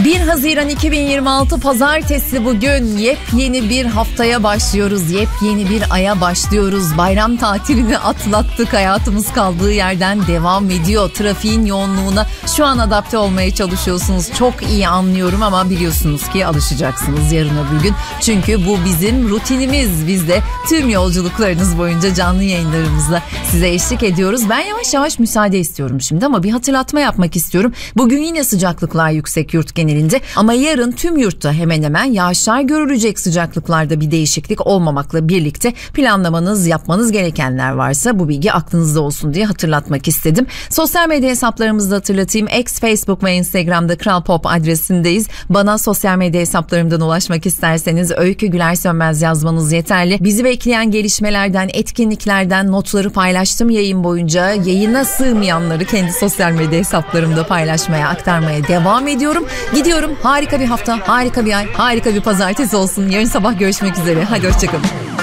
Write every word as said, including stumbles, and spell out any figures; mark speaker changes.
Speaker 1: bir Haziran iki bin yirmi altı Pazartesi bugün. Yepyeni bir haftaya başlıyoruz. Yepyeni bir aya başlıyoruz. Bayram tatilini atlattık. Hayatımız kaldığı yerden devam ediyor. Trafiğin yoğunluğuna şu an adapte olmaya çalışıyorsunuz. Çok iyi anlıyorum ama biliyorsunuz ki alışacaksınız yarın öbür gün. Çünkü bu bizim rutinimiz. Biz de tüm yolculuklarınız boyunca canlı yayınlarımızla size eşlik ediyoruz. Ben yavaş yavaş müsaade istiyorum şimdi ama bir hatırlatma yapmak istiyorum. Bugün yine sıcaklıklar yüksek yurt genelinde ama yarın tüm yurtta hemen hemen yağışlar görülecek. Sıcaklıklarda bir değişiklik olmamakla birlikte planlamanız, yapmanız gerekenler varsa bu bilgi aklınızda olsun diye hatırlatmak istedim. Sosyal medya hesaplarımızda hatırlatayım. X, Facebook ve Instagram'da Kral Pop adresindeyiz. Bana sosyal medya hesaplarımdan ulaşmak isterseniz Öykü Güler Sönmez yazmanız yeterli. Bizi bekleyen gelişmelerden, etkinliklerden notları paylaştım yayın boyunca. Yayına sığmayanları kendi sosyal medya hesaplarımda paylaşmaya, aktarmaya devam ediyorum. Gidiyorum. Harika bir hafta, harika bir ay, harika bir pazartesi olsun. Yarın sabah görüşmek üzere. Hadi hoşçakalın.